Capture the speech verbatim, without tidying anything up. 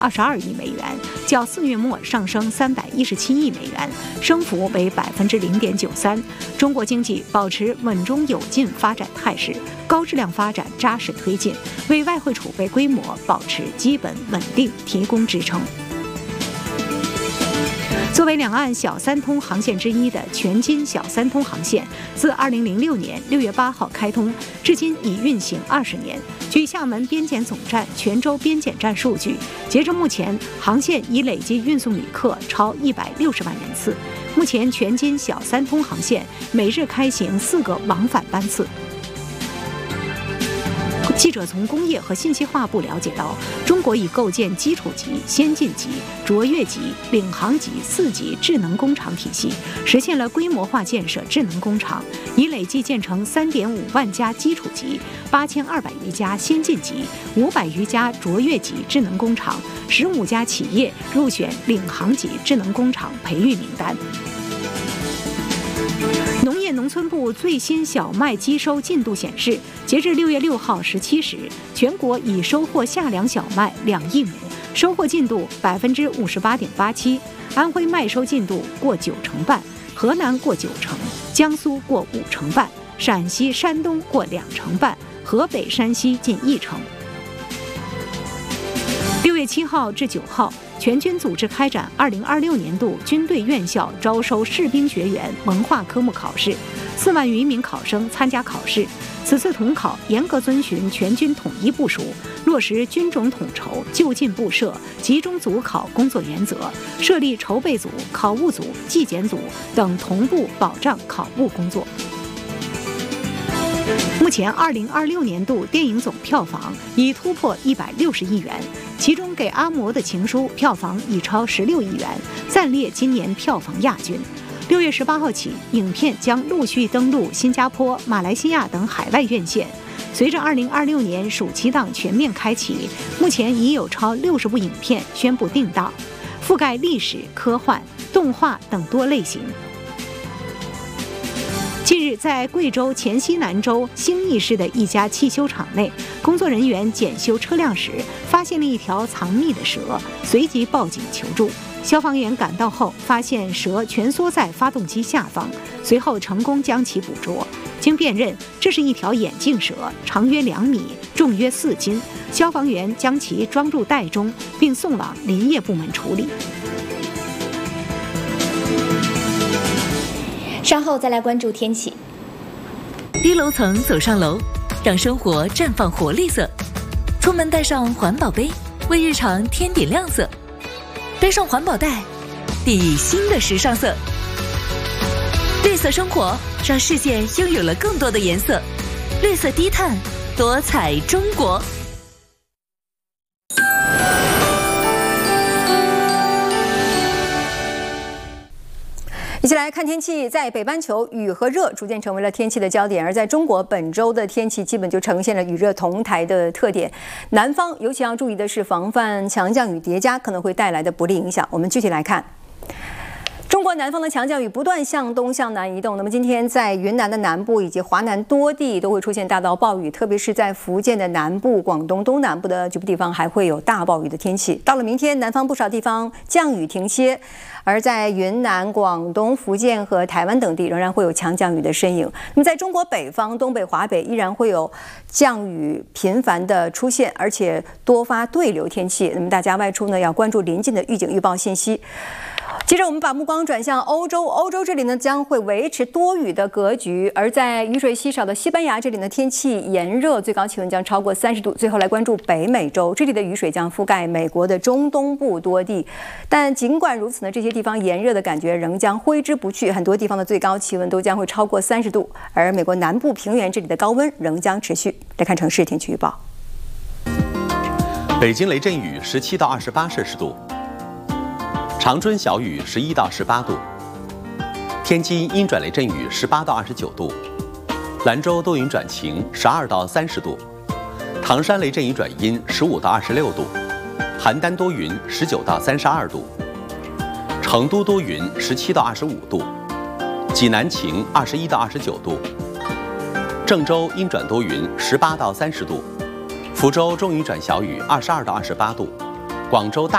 二十二亿美元，较四月末上升三百一十七亿美元，升幅为百分之零点九三。中国经济保持稳中有进发展态势，高质量发展扎实推进，为外汇储备规模保持基本稳定提供支撑。作为两岸小三通航线之一的全金小三通航线，自二零零六年六月八号开通，至今已运行二十年。据厦门边检总站泉州边检站数据，截至目前，航线已累计运送旅客超一百六十万人次。目前，全金小三通航线每日开行四个往返班次。记者从工业和信息化部了解到，中国已构建基础级、先进级、卓越级、领航级四级智能工厂体系，实现了规模化建设智能工厂，已累计建成三点五万家基础级、八千二百余家先进级、五百余家卓越级智能工厂，十五家企业入选领航级智能工厂培育名单。农业农村部最新小麦机收进度显示，截至六月六号十七时，全国已收获夏粮小麦两亿亩，收获进度百分之五十八点八七。安徽麦收进度过九成半，河南过九成，江苏过五成半，陕西、山东过两成半，河北、山西近一成。六月七号至九号，全军组织开展二零二六年度军队院校招收士兵学员文化科目考试，四万余名考生参加考试。此次统考严格遵循全军统一部署，落实军种统筹、就近部设、集中组考工作原则，设立筹备组、考务组、纪检组等同步保障考务工作。目前，二零二六年度电影总票房已突破一百六十亿元，其中给阿嬷的情书票房已超十六亿元，暂列今年票房亚军。六月十八号起，影片将陆续登陆新加坡、马来西亚等海外院线。随着二零二六年暑期档全面开启，目前已有超六十部影片宣布定档，覆盖历史、科幻、动画等多类型。近日，在贵州黔西南州兴义市的一家汽修厂内，工作人员检修车辆时，发现了一条藏匿的蛇，随即报警求助。消防员赶到后，发现蛇蜷缩在发动机下方，随后成功将其捕捉。经辨认，这是一条眼镜蛇，长约两米，重约四斤。消防员将其装入袋中，并送往林业部门处理。 稍后再来关注天气。 低楼层走上楼，让生活绽放活力色。出门带上环保杯，为日常添点亮色。背上环保袋，递新的时尚色。绿色生活，让世界拥有了更多的颜色。绿色低碳，多彩中国。 一起来看天气，在北半球，雨和热逐渐成为了天气的焦点，而在中国，本周的天气基本就呈现了雨热同台的特点。南方尤其要注意的是，防范强降雨叠加可能会带来的不利影响。我们具体来看。中国南方的强降雨不断向东向南移动，那么今天在云南的南部以及华南多地都会出现大到暴雨，特别是在福建的南部、广东东南部的局部地方还会有大暴雨的天气。到了明天，南方不少地方降雨停歇，而在云南、广东、福建和台湾等地仍然会有强降雨的身影。那么在中国北方、东北、华北依然会有降雨频繁的出现，而且多发对流天气。那么大家外出呢要关注临近的预警预报信息。接着我们把目光转向欧洲，欧洲这里呢将会维持多雨的格局，而在雨水稀少的西班牙这里呢，天气炎热，最高气温将超过三十度。最后来关注北美洲，这里的雨水将覆盖美国的中东部多地，但尽管如此呢，这些地方炎热的感觉仍将挥之不去，很多地方的最高气温都将会超过三十度，而美国南部平原这里的高温仍将持续。来看城市天气预报， 北京雷阵雨十七到二十八摄氏度。长春小雨十一到十八度，天津阴转雷阵雨十八到二十九度，兰州多云转晴十二到三十度，唐山雷阵雨转阴十五到二十六度，邯郸多云十九到三十二度，成都多云十七到二十五度，济南晴二十一到二十九度，郑州阴转多云十八到三十度，福州中雨转小雨二十二到二十八度，广州大